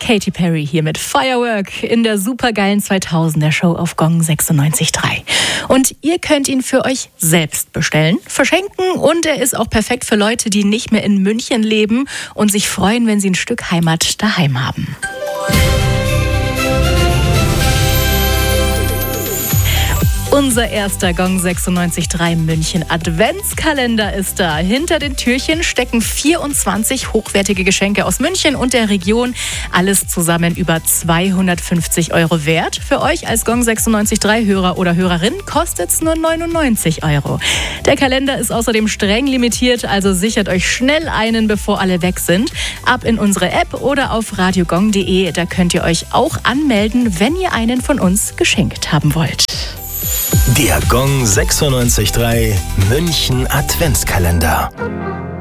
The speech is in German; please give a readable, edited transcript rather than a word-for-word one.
Katy Perry hier mit Firework in der supergeilen 2000er Show auf Gong 96.3. Und ihr könnt ihn für euch selbst bestellen, verschenken und er ist auch perfekt für Leute, die nicht mehr in München leben und sich freuen, wenn sie ein Stück Heimat daheim haben. Unser erster Gong 96.3 München Adventskalender ist da. Hinter den Türchen stecken 24 hochwertige Geschenke aus München und der Region. Alles zusammen über 250 € wert. Für euch als Gong 96.3 Hörer oder Hörerin kostet es nur 99 €. Der Kalender ist außerdem streng limitiert, also sichert euch schnell einen, bevor alle weg sind. Ab in unsere App oder auf radiogong.de. Da könnt ihr euch auch anmelden, wenn ihr einen von uns geschenkt haben wollt. Der Gong 96.3 München Adventskalender.